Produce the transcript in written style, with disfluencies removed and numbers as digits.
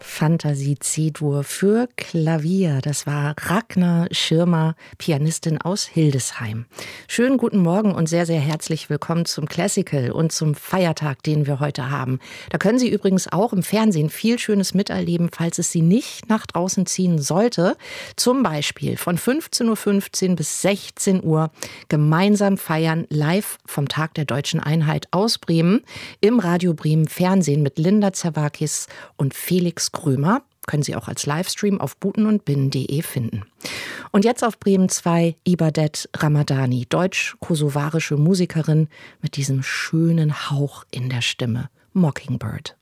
Fantasie C-Dur für Klavier. Das war Ragnar Schirmer, Pianistin aus Hildesheim. Schönen guten Morgen und sehr, sehr herzlich willkommen zum Classical und zum Feiertag, den wir heute haben. Da können Sie übrigens auch im Fernsehen viel Schönes miterleben, falls es Sie nicht nach draußen ziehen sollte. Zum Beispiel von 15:15 Uhr bis 16 Uhr gemeinsam feiern, live vom Tag der Deutschen Einheit aus Bremen, im Radio Bremen Fernsehen mit Linda Zerwakis und Felix Krömer. Können Sie auch als Livestream auf butenundbinnen.de finden. Und jetzt auf Bremen 2 Ibadet Ramadani, deutsch-kosovarische Musikerin mit diesem schönen Hauch in der Stimme. Mockingbird.